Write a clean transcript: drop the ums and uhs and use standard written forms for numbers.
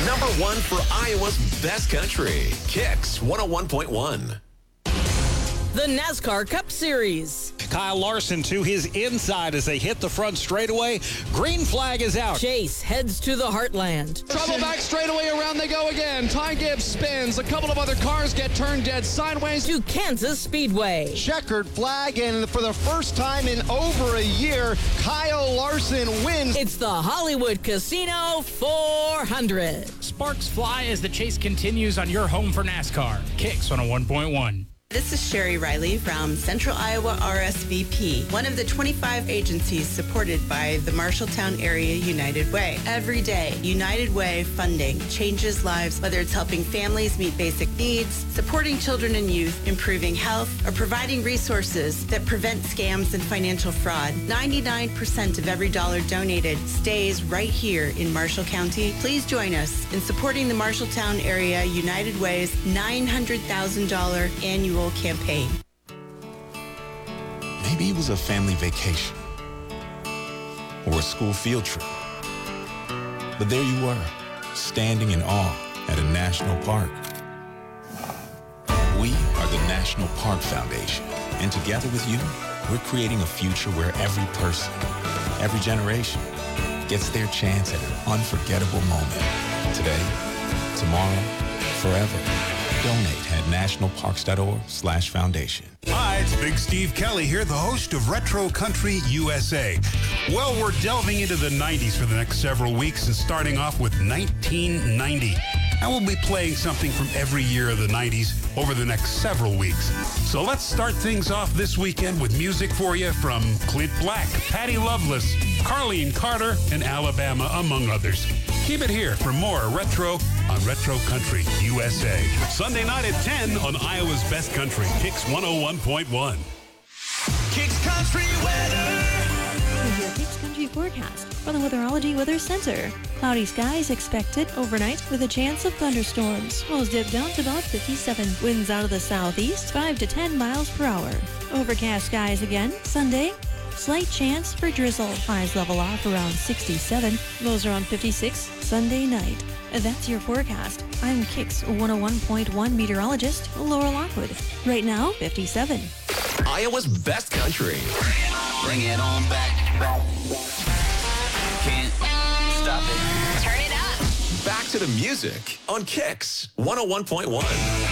Number one for Iowa's best country. Kicks 101.1. The NASCAR Cup Series. Kyle Larson to his inside as they hit the front straightaway. Green flag is out. Chase heads to the Heartland. Trouble back straightaway, around they go again. Ty Gibbs spins. A couple of other cars get turned dead sideways. To Kansas Speedway. Checkered flag, and for the first time in over a year, Kyle Larson wins. It's the Hollywood Casino 400. Sparks fly as the chase continues on your home for NASCAR. Kicks 101.1. This is Sherry Riley from Central Iowa RSVP, one of the 25 agencies supported by the Marshalltown Area United Way. Every day, United Way funding changes lives, whether it's helping families meet basic needs, supporting children and youth, improving health, or providing resources that prevent scams and financial fraud. 99% of every dollar donated stays right here in Marshall County. Please join us in supporting the Marshalltown Area United Way's $900,000 annual campaign. Maybe it was a family vacation or a school field trip. But there you were, standing in awe at a national park. We are the National Park Foundation, and together with you, we're creating a future where every person, every generation, gets their chance at an unforgettable moment. Today, tomorrow, forever. Donate at nationalparks.org/foundation. Hi, it's Big Steve Kelly here, the host of Retro Country USA. Well, we're delving into the 90s for the next several weeks and starting off with 1990. And we'll be playing something from every year of the 90s over the next several weeks. So let's start things off this weekend with music for you from Clint Black, Patty Loveless, Carlene Carter, and Alabama, among others. Keep it here for more Retro on Retro Country USA. Sunday night at 10 on Iowa's Best Country, Kicks 101.1. Kicks Country weather. With your Kicks Country forecast from the Weatherology Weather Center. Cloudy skies expected overnight with a chance of thunderstorms. Lows dip down to about 57. Winds out of the southeast 5 to 10 miles per hour. Overcast skies again Sunday. Slight chance for drizzle. Highs level off around 67. Lows around 56 Sunday night. That's your forecast. I'm Kicks 101.1 meteorologist Laura Lockwood. Right now, 57. Iowa's best country. Bring it on back. Can't stop it. Turn it up. Back to the music on Kicks 101.1.